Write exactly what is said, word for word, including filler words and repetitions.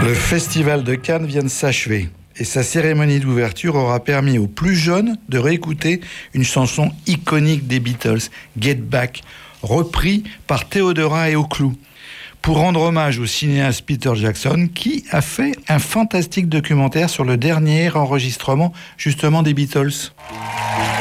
Le festival de Cannes vient de s'achever et sa cérémonie d'ouverture aura permis aux plus jeunes de réécouter une chanson iconique des Beatles, Get Back, repris par Theodora et Oclou, pour rendre hommage au cinéaste Peter Jackson qui a fait un fantastique documentaire sur le dernier enregistrement justement des Beatles.